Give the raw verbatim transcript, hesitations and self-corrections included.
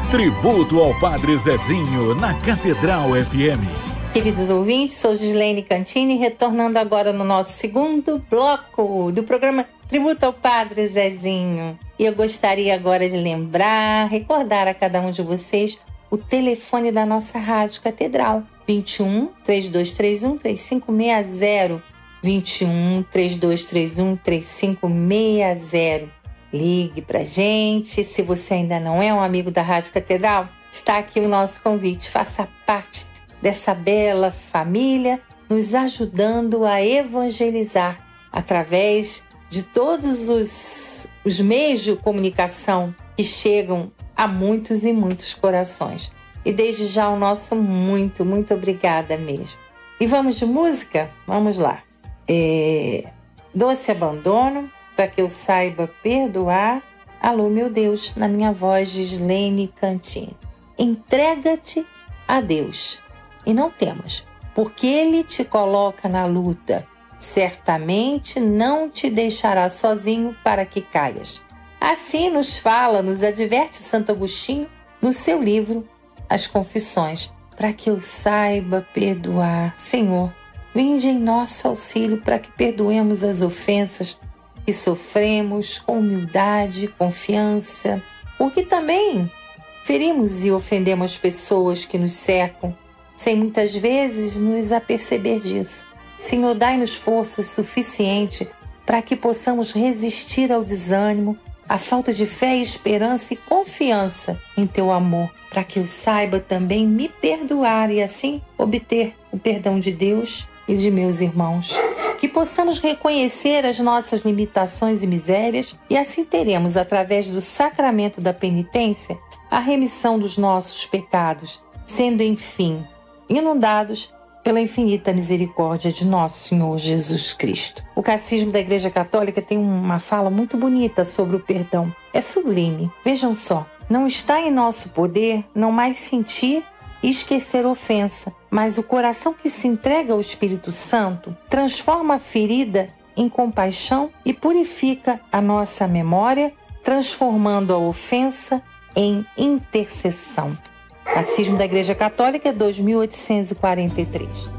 Tributo ao Padre Zezinho na Catedral F M. Queridos ouvintes, sou Gislene Cantini, retornando agora no nosso segundo bloco do programa Tributo ao Padre Zezinho. E eu gostaria agora de lembrar, recordar a cada um de vocês o telefone da nossa Rádio Catedral, vinte e um, três dois três um, três cinco seis zero, vinte e um, três dois três um, três cinco seis zero. Ligue pra gente. Se você ainda não é um amigo da Rádio Catedral, está aqui o nosso convite. Faça parte dessa bela família, nos ajudando a evangelizar através de todos os, os meios de comunicação que chegam a muitos e muitos corações. E desde já o nosso muito, muito obrigada mesmo. E vamos de música? Vamos lá. É... Doce Abandono, para que eu saiba perdoar. Alô, meu Deus, na minha voz, Gislene Cantini. Entrega-te a Deus e não temas, porque Ele te coloca na luta. Certamente não te deixará sozinho para que caias. Assim nos fala, nos adverte Santo Agostinho no seu livro As Confissões, para que eu saiba perdoar. Senhor, vinde em nosso auxílio para que perdoemos as ofensas que sofremos com humildade, confiança, porque também ferimos e ofendemos pessoas que nos cercam, sem muitas vezes nos aperceber disso. Senhor, dai-nos força suficiente para que possamos resistir ao desânimo, à falta de fé, esperança e confiança em Teu amor, para que eu saiba também me perdoar e assim obter o perdão de Deus e de meus irmãos. Que possamos reconhecer as nossas limitações e misérias e assim teremos, através do sacramento da penitência, a remissão dos nossos pecados, sendo, enfim, inundados pela infinita misericórdia de nosso Senhor Jesus Cristo. O Catecismo da Igreja Católica tem uma fala muito bonita sobre o perdão. É sublime. Vejam só, não está em nosso poder não mais sentir e esquecer ofensa, mas o coração que se entrega ao Espírito Santo transforma a ferida em compaixão e purifica a nossa memória, transformando a ofensa em intercessão. Catecismo da Igreja Católica, dois mil oitocentos e quarenta e três.